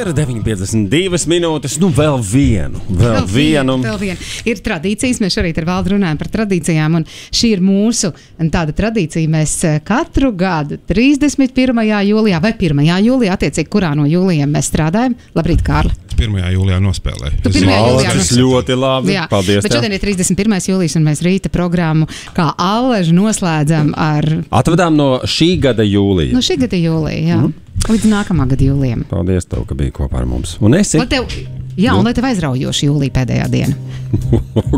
Ir 9,52 minūtes, nu vēl vienu. Ir tradīcijas, mēs šorīt ar Valdu runājam par tradīcijām, un šī ir mūsu tāda tradīcija. Mēs katru gadu 31. jūlijā vai 1. jūlijā, attiecīgi, kurā no jūlijiem mēs strādājam. Labrīt, Kārli! 1. jūlijā nospēlēju. Tas ļoti labi. Jā, paldies. Bet šodien ir 31. jūlijas, un mēs rīta programmu kā Alležu noslēdzam ar... Atvedām no šī gada jūlija. No šī gada jūlija, jā. Līdz nākamā gada jūlijam. Paldies tev, ka biji kopā ar mums. Un esi? Un lai tev aizraujoši jūlija pēdējā diena.